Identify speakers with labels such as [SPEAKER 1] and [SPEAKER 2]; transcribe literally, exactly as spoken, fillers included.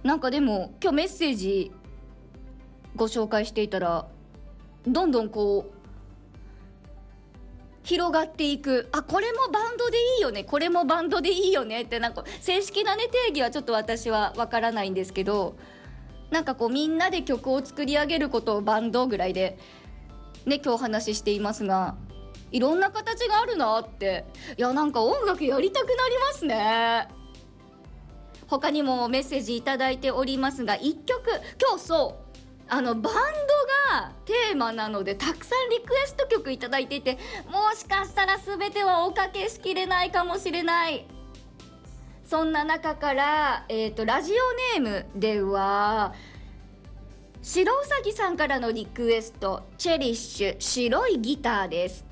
[SPEAKER 1] なんかでも今日メッセージご紹介していたらどんどんこう広がっていく。あ、これもバンドでいいよね、これもバンドでいいよねって、なんか正式なね定義はちょっと私はわからないんですけど、なんかこうみんなで曲を作り上げることをバンドぐらいでね今日お話ししていますが、いろんな形があるなって。いや、なんか音楽やりたくなりますね。他にもメッセージいただいておりますが、いっきょく今日そうあのバンドがテーマなのでたくさんリクエスト曲いただいていて、もしかしたら全てはおかけしきれないかもしれない。そんな中から、えーと、ラジオネームでは白うさぎさんからのリクエスト、チェリッシュ白いギターです。